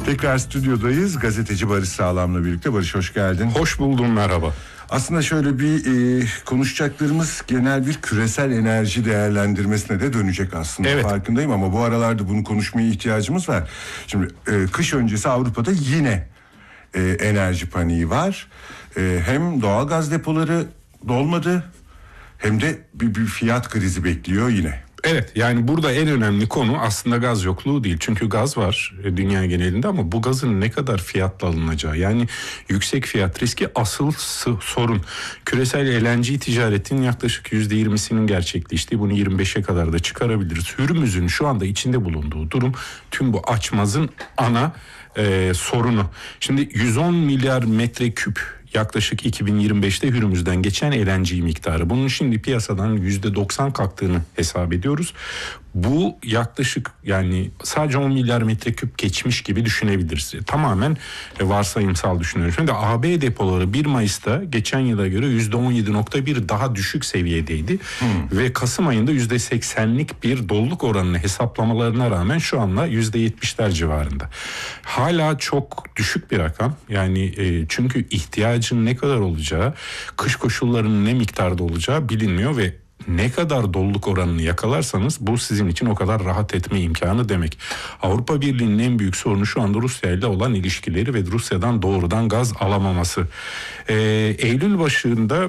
Tekrar stüdyodayız. Gazeteci Barış Sağlam'la birlikte. Barış, hoş geldin. Hoş buldum, merhaba. Aslında şöyle bir konuşacaklarımız genel bir küresel enerji değerlendirmesine de dönecek aslında. Evet. Farkındayım ama bu aralarda bunu konuşmaya ihtiyacımız var. Şimdi kış öncesi Avrupa'da yine enerji paniği var. Hem doğal gaz depoları dolmadı hem de bir fiyat krizi bekliyor yine. Evet, yani burada en önemli konu aslında gaz yokluğu değil. Çünkü gaz var dünya genelinde ama bu gazın ne kadar fiyatla alınacağı, yani yüksek fiyat riski asıl sorun. Küresel LNG ticaretinin yaklaşık %20'sinin gerçekleştiği, bunu 25'e kadar da çıkarabiliriz. Hürmüz'ün şu anda içinde bulunduğu durum tüm bu açmazın ana sorunu. Şimdi 110 milyar metreküp yaklaşık 2025'te Hürmüz'den geçen LNG miktarı. Bunun şimdi piyasadan %90 kalktığını hesap ediyoruz. Bu yaklaşık, yani sadece 10 milyar metreküp geçmiş gibi düşünebiliriz. Tamamen varsayımsal düşünüyoruz. Şimdi AB depoları 1 Mayıs'ta geçen yıla göre %17.1 daha düşük seviyedeydi. Ve Kasım ayında %80'lik bir doluluk oranını hesaplamalarına rağmen şu anda %70'ler civarında. Hala çok düşük bir rakam. Yani çünkü ihtiyacın ne kadar olacağı, kış koşullarının ne miktarda olacağı bilinmiyor ve ne kadar doluluk oranını yakalarsanız bu sizin için o kadar rahat etme imkanı demek. Avrupa Birliği'nin en büyük sorunu şu anda Rusya ile olan ilişkileri ve Rusya'dan doğrudan gaz alamaması. Eylül başında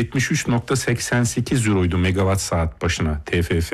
73.88 euroydu megawatt saat başına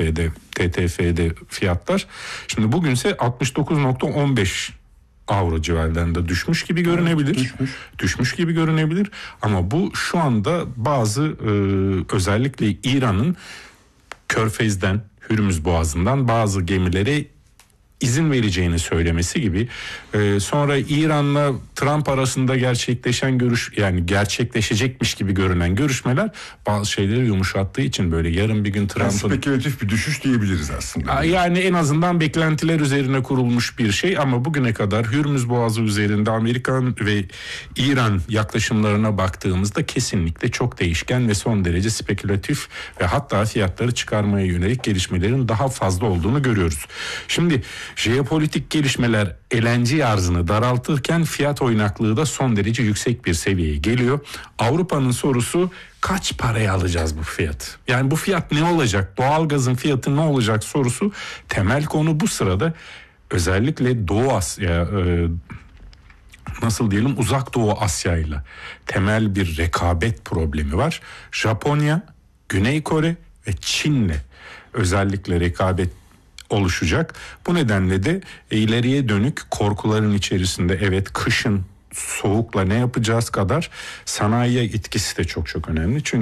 TTF'de fiyatlar. Şimdi bugünse 69.15 avro civarlarında düşmüş gibi görünebilir. Düşmüş gibi görünebilir ama bu şu anda bazı özellikle İran'ın Körfez'den, Hürmüz Boğazı'ndan bazı gemilere izin vereceğini söylemesi gibi. Sonra İran'la Trump arasında gerçekleşen yani gerçekleşecekmiş gibi görünen görüşmeler bazı şeyleri yumuşattığı için böyle yarın bir gün Trump'ın... Spekülatif bir düşüş diyebiliriz aslında. Yani en azından beklentiler üzerine kurulmuş bir şey ama bugüne kadar Hürmüz Boğazı üzerinde Amerikan ve İran yaklaşımlarına baktığımızda kesinlikle çok değişken ve son derece spekülatif ve hatta fiyatları çıkarmaya yönelik gelişmelerin daha fazla olduğunu görüyoruz. Şimdi jeopolitik gelişmeler LNG arzını daraltırken fiyat oynaklığı da son derece yüksek bir seviyeye geliyor. Avrupa'nın sorusu kaç paraya alacağız bu fiyat? Yani bu fiyat ne olacak? Doğalgazın fiyatı ne olacak sorusu temel konu. Bu sırada özellikle Doğu Asya, Uzak Doğu Asya ile temel bir rekabet problemi var. Japonya, Güney Kore ve Çin'le özellikle rekabet oluşacak. Bu nedenle de ileriye dönük korkuların içerisinde evet kışın soğukla ne yapacağız kadar sanayiye etkisi de çok önemli. Çünkü